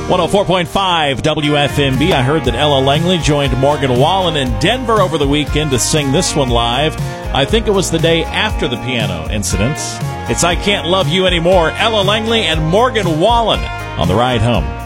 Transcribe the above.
104.5 WFMB. I heard that Ella Langley joined Morgan Wallen in Denver over the weekend to sing this one live. I think it was the day after the piano incident. It's I Can't Love You Anymore. Ella Langley and Morgan Wallen on the ride home.